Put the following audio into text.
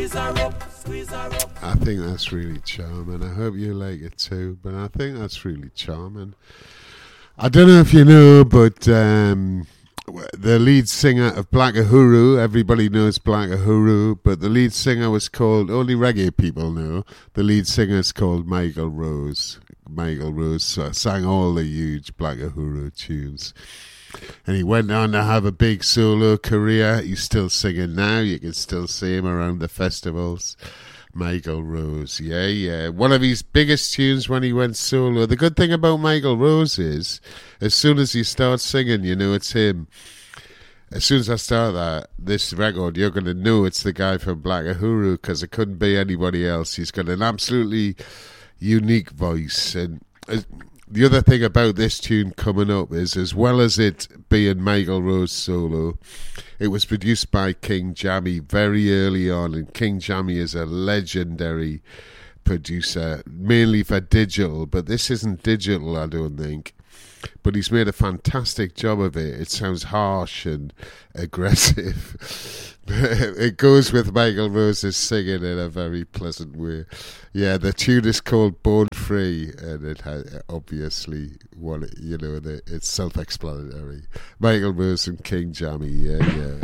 I think that's really charming. I hope you like it too, but I think that's really charming. I don't know if you know, but the lead singer of Black Uhuru, everybody knows Black Uhuru, but the lead singer was called, only reggae people know, the lead singer is called Michael Rose. Michael Rose sang all the huge Black Uhuru tunes. And he went on to have a big solo career. He's still singing now. You can still see him around the festivals. Michael Rose, yeah. One of his biggest tunes when he went solo. The good thing about Michael Rose is, as soon as he starts singing, you know it's him. As soon as I start this record, you're going to know it's the guy from Black Uhuru, because it couldn't be anybody else. He's got an absolutely unique voice. And the other thing about this tune coming up is, as well as it being Michael Rose solo, it was produced by King Jammy very early on, and King Jammy is a legendary producer, mainly for digital, but this isn't digital, I don't think. But he's made a fantastic job of it. It sounds harsh and aggressive. It goes with Michael Rose's singing in a very pleasant way. Yeah, the tune is called Born Free, and it has obviously it's self-explanatory. Michael Rose and King Jammy, yeah.